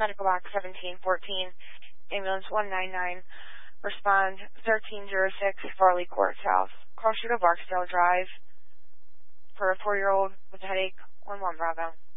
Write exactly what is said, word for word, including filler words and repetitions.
medical box seventeen fourteen, ambulance one nine nine, respond thirteen oh six, Farley Court South. Call Shooter Barksdale Drive for a four-year-old with a headache, one one Bravo.